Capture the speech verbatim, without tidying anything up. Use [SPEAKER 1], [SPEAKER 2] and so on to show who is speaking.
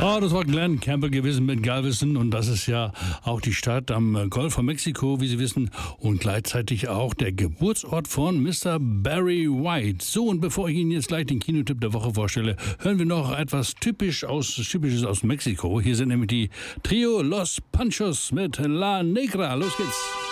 [SPEAKER 1] Ja, das war Glenn Campbell gewesen mit Galveston und das ist ja auch die Stadt am Golf von Mexiko, wie Sie wissen, und gleichzeitig auch der Geburtsort von Mister Barry White. So, und bevor ich Ihnen jetzt gleich den Kinotipp der Woche vorstelle, hören wir noch etwas typisch aus, Typisches aus Mexiko. Hier sind nämlich die Trio Los Panchos mit La Negra. Los geht's!